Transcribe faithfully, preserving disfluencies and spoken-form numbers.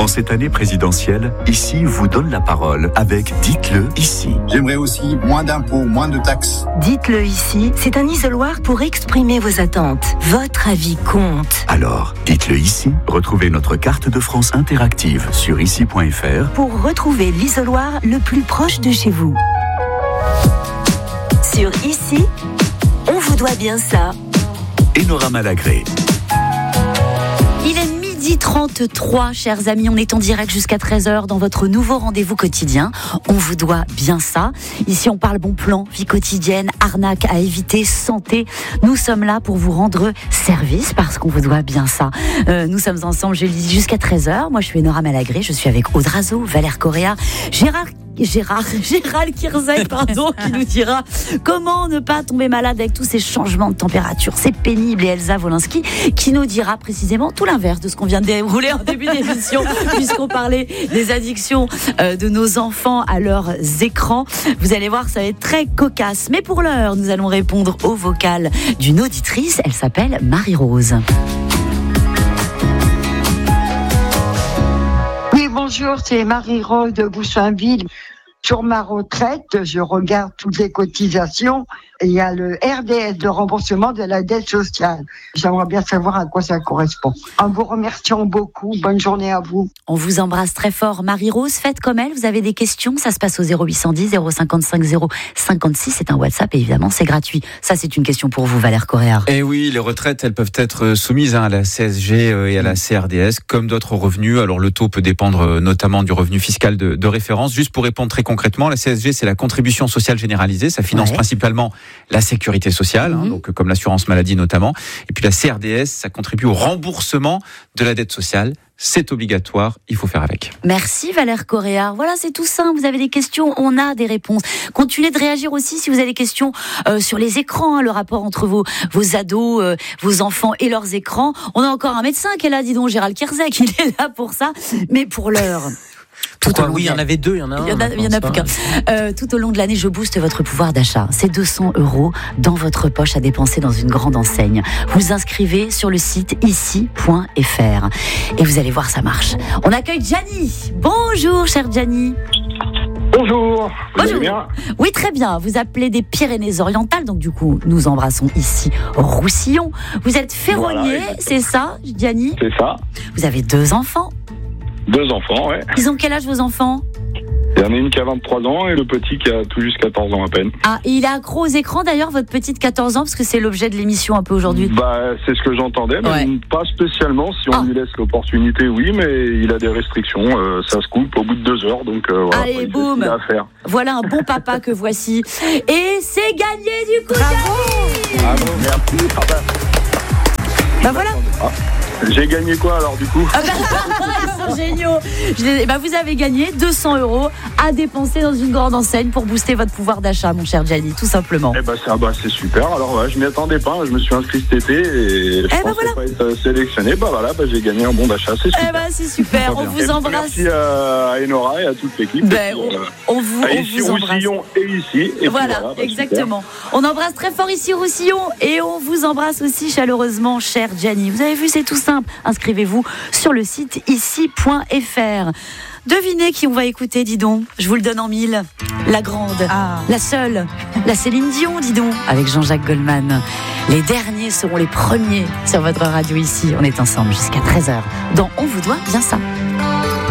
En cette année présidentielle, Ici vous donne la parole avec Dites-le ici. J'aimerais aussi moins d'impôts, moins de taxes. Dites-le ici, c'est un isoloir pour exprimer vos attentes. Votre avis compte. Alors, dites-le ici. Retrouvez notre carte de France interactive sur ici point f r pour retrouver l'isoloir le plus proche de chez vous. Sur Ici, on vous doit bien ça. Enora Malagré. Il est midi trente-trois, chers amis. On est en direct jusqu'à treize heures dans votre nouveau rendez-vous quotidien. On vous doit bien ça. Ici, on parle bon plan, vie quotidienne, arnaque à éviter, santé. Nous sommes là pour vous rendre service parce qu'on vous doit bien ça. Euh, nous sommes ensemble, je le dis, jusqu'à treize heures. Moi, je suis Enora Malagré. Je suis avec Aude Razo, Valère Correa, Gérard Gérard, Gérald Kirzek, pardon, qui nous dira comment ne pas tomber malade avec tous ces changements de température. C'est pénible. Et Elsa Wolinski, qui nous dira précisément tout l'inverse de ce qu'on vient de dérouler en début d'émission, puisqu'on parlait des addictions euh, de nos enfants à leurs écrans. Vous allez voir, ça va être très cocasse. Mais pour l'heure, nous allons répondre au vocal d'une auditrice. Elle s'appelle Marie-Rose. Oui, bonjour, c'est Marie-Rose de Boussainville. Sur ma retraite, je regarde toutes les cotisations et il y a le R D S, le remboursement de la dette sociale. J'aimerais bien savoir à quoi ça correspond. En vous remerciant beaucoup, bonne journée à vous. On vous embrasse très fort, Marie-Rose. Faites comme elle, vous avez des questions, ça se passe au zéro huit cent dix zéro cinquante-cinq zéro cinquante-six. C'est un WhatsApp et évidemment, c'est gratuit. Ça, c'est une question pour vous, Valère Correa. Et oui, les retraites, elles peuvent être soumises hein, à la C S G et à la C R D S, comme d'autres revenus. Alors, le taux peut dépendre notamment du revenu fiscal de, de référence. Juste pour répondre très concrètement, la C S G, c'est la contribution sociale généralisée. Ça finance ouais. principalement la sécurité sociale, mmh. hein, donc comme l'assurance maladie notamment. Et puis la C R D S, ça contribue au remboursement de la dette sociale. C'est obligatoire, il faut faire avec. Merci Valère Correa. Voilà, c'est tout simple. Vous avez des questions, on a des réponses. Continuez de réagir aussi si vous avez des questions euh, sur les écrans, hein, le rapport entre vos, vos ados, euh, vos enfants et leurs écrans. On a encore un médecin qui est là, dis donc, Gérald Kirzek, il est là pour ça. Mais pour l'heure... Pourquoi oui, il y en avait deux, il y en a un. Il y en a, il y en a plus qu'un. Euh, tout au long de l'année, je booste votre pouvoir d'achat. C'est deux cents euros dans votre poche à dépenser dans une grande enseigne. Vous inscrivez sur le site ici point f r et vous allez voir, ça marche. On accueille Gianni. Bonjour, chère Gianni. Bonjour. Vous allez bien ? Oui, très bien. Vous appelez des Pyrénées-Orientales, donc du coup, nous embrassons ici Roussillon. Vous êtes ferronnier, voilà, c'est ça, Gianni ? C'est ça. Vous avez deux enfants ? Deux enfants, ouais. Ils ont quel âge, vos enfants ? Il y en a une qui a vingt-trois ans et le petit qui a tout juste quatorze ans à peine. Ah, et il est accro aux écrans d'ailleurs, votre petite quatorze ans, parce que c'est l'objet de l'émission un peu aujourd'hui. Bah, c'est ce que j'entendais, mais ouais. pas spécialement. Si on ah. lui laisse l'opportunité, oui, mais il a des restrictions. Euh, ça se coupe au bout de deux heures, donc euh, voilà. Allez, boum. À faire. Voilà un bon papa que voici. Et c'est gagné du coup. Bravo. Bravo, merci. Ah bah. bah voilà. Ah. J'ai gagné quoi alors du coup ? Ah bah, ils sont géniaux. Je, bah, vous avez gagné deux cents euros à dépenser dans une grande enseigne pour booster votre pouvoir d'achat, mon cher Gianni, tout simplement. Eh bah, ça, bah c'est super. Alors ouais, je m'y attendais pas. Je me suis inscrit cet été et je eh pensais bah, voilà. pas être sélectionné. Bah voilà, bah, j'ai gagné un bon d'achat. C'est super. Eh bah, c'est super. On vous embrasse. Merci à Enora et à toute l'équipe. Ben, puis, on, euh, on vous, on ici, vous embrasse. Roussillon et ici. Et voilà, voilà bah, exactement. Super. On embrasse très fort ici Roussillon et on vous embrasse aussi chaleureusement, cher Gianni. Vous avez vu, c'est tout simple. Inscrivez-vous sur le site ici point f r. Devinez qui on va écouter, dis donc. Je vous le donne en mille. La grande, ah. la seule, la Céline Dion, dis donc, avec Jean-Jacques Goldman. Les derniers seront les premiers sur votre radio ici. On est ensemble jusqu'à treize heures. Dans On vous doit bien ça.